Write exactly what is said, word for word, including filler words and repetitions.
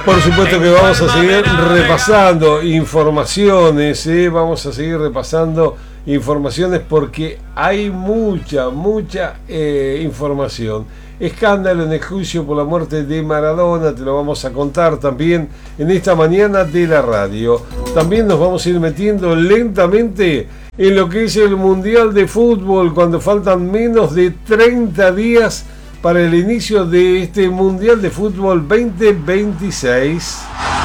Por supuesto que vamos a seguir repasando informaciones, ¿eh? Vamos a seguir repasando informaciones porque hay mucha, mucha eh, información. Escándalo en el juicio por la muerte de Maradona, te lo vamos a contar también en esta mañana de la radio. También nos vamos a ir metiendo lentamente en lo que es el Mundial de Fútbol, cuando faltan menos de treinta días para el inicio de este Mundial de Fútbol veinte veintiséis.